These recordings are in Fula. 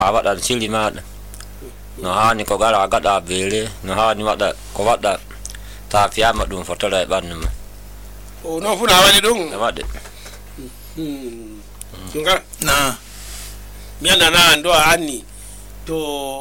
waɗa sili maɗa no hani ko gara gaɗa beele no hani waɗa ko waɗa ta fiyama ɗum fotora e ɓandu ma o non fu na waɗi ɗum e waɗe jungar na mi anana ando a anni to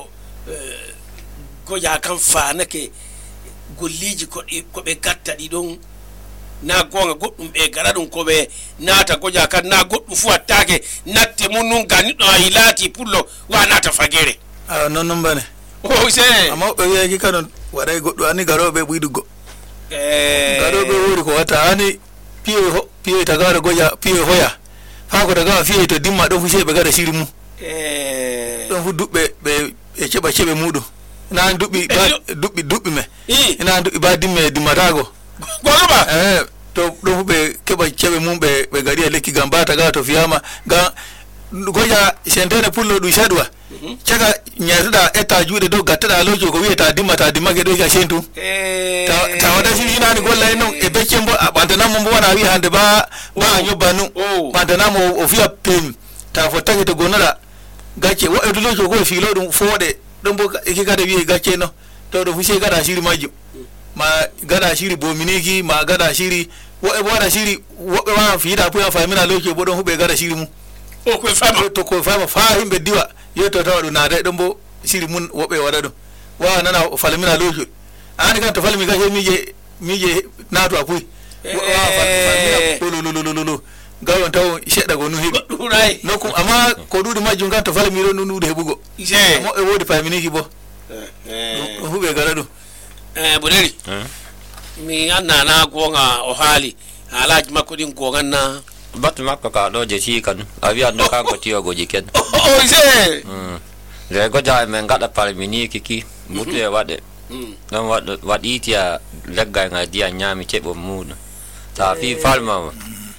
goja kan fanake golliji ko ɓe gatta ɗi ɗon na gonga goɗɗum ɓe gara ɗum ko ɓe nata goja kan na goɗɗum fu attake natte mum nun ga niɗɗo a hilati pullo wa nata fagere non bane o se amma ɓe wiyaki kanon waɗay goɗɗo anni garoɓe ɓuyɗugo garoɓe wori ko watta hani piye tagara goja piye hoya ha ko tagawa fiye to dimma ɗon fu sei ɓe gaɗa siri mum ɗon fu duɓɓe ɓe keɓa ceɓe muɗum ina duɓɓi me ina duɓɓi ba dimme dimmatago gonoba to ɗon fu ɓe keɓa ceɓe mum ɓe gaɗi e lekki gam ba tagawa to fiyama gam goja sentene pullo ɗum saɗuwa caga ñaatuɗa etta juuɗe dow gattaɗa lojo ko wiyeta dimmata dimmake ɗo ka sentum ta waɗa siri hinani golla e noon e beccen bo a ɓantanamo mbo wona wi hande ba a ñobba nu ɓantanamo o fiya peemi ta fottake to gonnoɗa gacce woɗɗo lojo ko e fiilo ɗum fooɗe ɗon bo eki kada wiye gacce no to ɗo fu sey gaɗa siri majjum ma gaɗa siri bominiki ma gaɗa siri woɓɓe bo waɗa siri woɓɓe wawa fiiɗa puya famina lojo bo ɗon fu ɓe gaɗa siri mum o koye fama to koye fama fa himɓe diwa yetto tawa ɗum naada ɗon bo siri mun woɓɓe waɗa ɗum wawa nana falmina loƴol ani kan to falmi gace mije naatu a puy wawa falmina lololololo gawon taw seɗɗa go nu heeɓi nokku amma ko ɗuɗi majjum kan to falmiɗo ɗum ɗuɗi heɓugo mo e woodi paminiki bo ɗum huɓe gara ɗum boneri mi annana gonga o haali haalaji makko ɗin gonganna battu makko ka ɗo je sii kadu a wiyanno kanko tiyogoji ken o se nde goja men gaɗa palminiki ki mutu e waɗe ɗon waɗitiya leggal ngal diya ñaami ceɓon muɗum ta fi falmama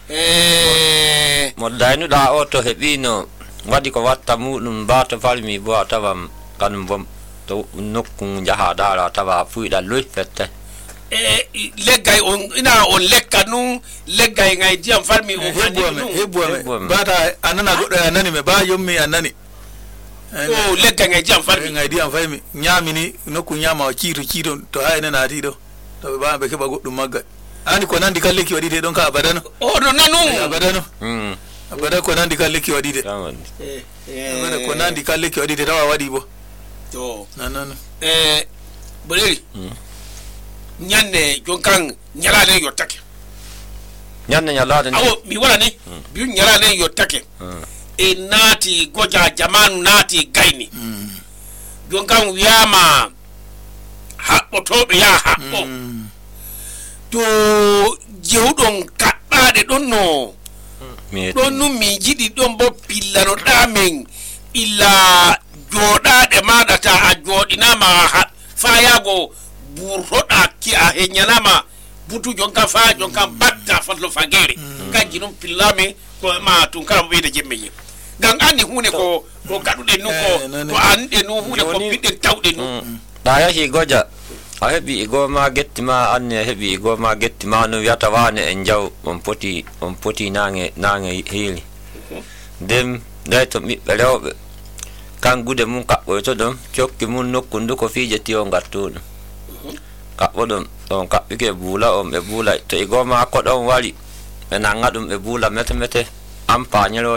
mo daynuɗa o to heɓino waɗi ko watta muɗum ba to falmi bo a tawan kanum bo to nokku jahaɗara a tawa fuyɗa loy fette leggay on ina on lekka nun leggay ngay diyam farmi o hebbuame bata annana goɗɗo e annani me ba yommi annani o leggay ngay diyam farmi ngay diyam faymi ñamini nokku ñama o ciito to hayne naati ɗo to ɓe ɓaɓe keɓa goɗɗum maggal ani ko nandi kan lekki waɗite ɗon ka abadano o ɗo nanu abadano abada ko nandi kan lekki waɗite abada ko nandi kan lekki waɗite tawa waɗi bo to nanano boleri ñande jonkan ñalade yottake ñande ñalade awo mi wala ni biu ñalade yottake e naati goja jamanu naati gayni jonkan wiyama haɓɓotoɓe ya haɓɓo to jewɗon kaɓɓaɗe ɗon no ɗon nu mi jiɗi ɗon bo pillano ɗamen illa joɗaɗe maɗata a joɗinama fayago burhoɗa ki a heñanama butu jonka fa jonka batta fatlo fagere kanji ɗum pillami ko ma tun kala ɓeyde jemmeji gam andi hunde ko gaɗuɗen nu ko to anɗe nu hunde ko piɗɗen tawɗe nu ɗa yahi goja a heɓi igoma getti ma anni a heɓi igoma getti ma no wiyata wane en jaw on poti nange heeli nden nday to ɓiɓɓe rewɓe kan gude mum kaɓɓoyto ɗon cokki mum nokku ndu ko fiije tiyo ngattuɗum kaɓɓo ɗum ɗon kaɓɓike buula on ɓe buula to igoma ko ɗon wari ɓe nanga ɗum ɓe buula mete mete ampañero